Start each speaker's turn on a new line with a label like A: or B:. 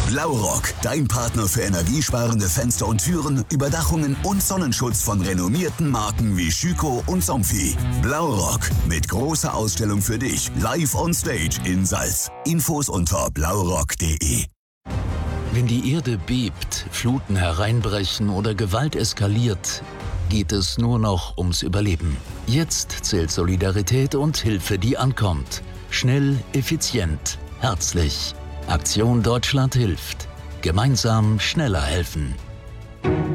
A: Blaurock, dein Partner für energiesparende Fenster und Türen, Überdachungen und Sonnenschutz von renommierten Marken wie Schüco und Somfy. Blaurock, mit großer Ausstellung für dich, live on stage in Salz. Infos unter blaurock.de.
B: Wenn die Erde bebt, Fluten hereinbrechen oder Gewalt eskaliert, geht es nur noch ums Überleben. Jetzt zählt Solidarität und Hilfe, die ankommt. Schnell, effizient, herzlich. Aktion Deutschland hilft. Gemeinsam schneller helfen.